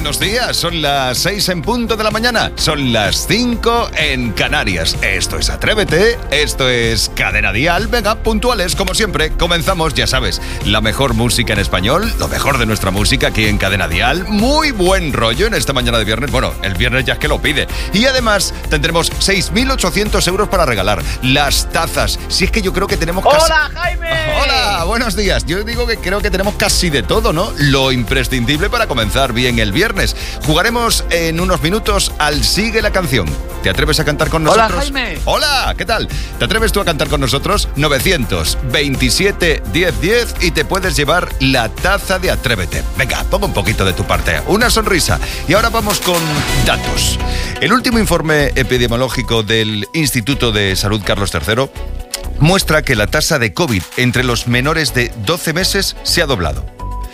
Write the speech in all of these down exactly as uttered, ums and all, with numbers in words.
buenos días. Son las seis en punto de la mañana. Son las cinco en Canarias. Esto es Atrévete, esto es Cadena Dial. Venga, puntuales, como siempre. Comenzamos, ya sabes, la mejor música en español, lo mejor de nuestra música aquí en Cadena Dial. Muy buen rollo en esta mañana de viernes. Bueno, el viernes ya es que lo pide. Y además tendremos seis mil ochocientos euros para regalar. Las tazas. Si es que yo creo que tenemos casi... ¡Hola, Jaime! ¡Hola! Buenos días. Yo digo que creo que tenemos casi de todo, ¿no? Lo imprescindible para comenzar bien el viernes. Jugaremos en unos minutos al Sigue la Canción. ¿Te atreves a cantar con nosotros? Hola, Jaime. Hola, ¿qué tal? ¿Te atreves tú a cantar con nosotros? novecientos veintisiete diez diez y te puedes llevar la taza de Atrévete. Venga, pongo un poquito de tu parte. Una sonrisa. Y ahora vamos con datos. El último informe epidemiológico del Instituto de Salud Carlos tercero muestra que la tasa de COVID entre los menores de doce meses se ha doblado.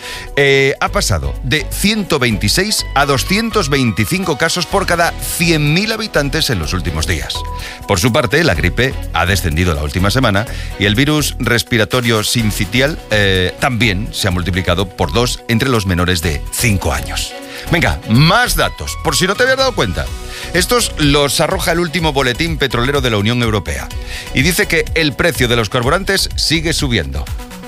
Eh, ha pasado de ciento veintiséis a doscientos veinticinco casos por cada cien mil habitantes en los últimos días. Por su parte, la gripe ha descendido la última semana y el virus respiratorio sincitial eh, también se ha multiplicado por dos entre los menores de cinco años. Venga, más datos, por si no te habías dado cuenta. Estos los arroja el último boletín petrolero de la Unión Europea y dice que el precio de los carburantes sigue subiendo.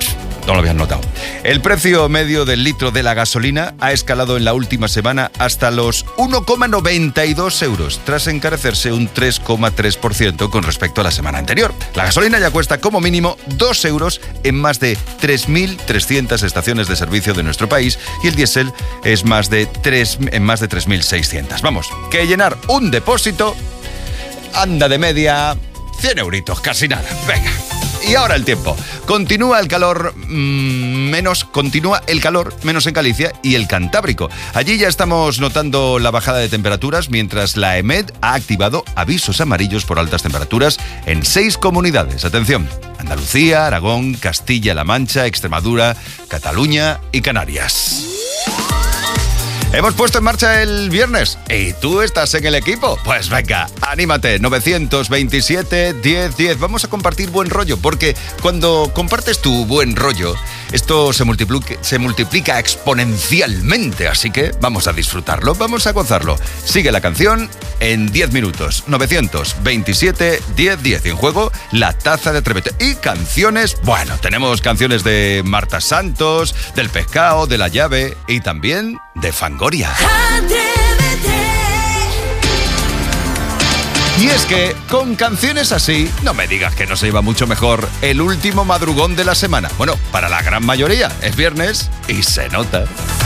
No lo habían notado. El precio medio del litro de la gasolina ha escalado en la última semana hasta los uno coma noventa y dos euros, tras encarecerse un tres coma tres por ciento con respecto a la semana anterior. La gasolina ya cuesta como mínimo dos euros en más de tres mil trescientas estaciones de servicio de nuestro país y el diésel es más de tres, en más de tres mil seiscientas. Vamos, que llenar un depósito anda de media cien euritos, casi nada. Venga. Y ahora el tiempo. Continúa el calor mmm, menos, continúa el calor menos en Galicia y el Cantábrico. Allí ya estamos notando la bajada de temperaturas, mientras la EMET ha activado avisos amarillos por altas temperaturas en seis comunidades. Atención: Andalucía, Aragón, Castilla-La Mancha, Extremadura, Cataluña y Canarias. Hemos puesto en marcha el viernes y tú estás en el equipo. Pues venga, anímate. novecientos veintisiete diez diez. Vamos a compartir buen rollo, porque cuando compartes tu buen rollo, esto se multiplica, se multiplica exponencialmente. Así que vamos a disfrutarlo, vamos a gozarlo. Sigue la canción en diez minutos. novecientos veintisiete diez diez. Y en juego, la taza de Atrévete. Y canciones, bueno, tenemos canciones de Marta Santos, del Pescado, de La Llave y también de Fangoria. Y es que con canciones así, no me digas que no se lleva mucho mejor el último madrugón de la semana. Bueno, para la gran mayoría es viernes y se nota.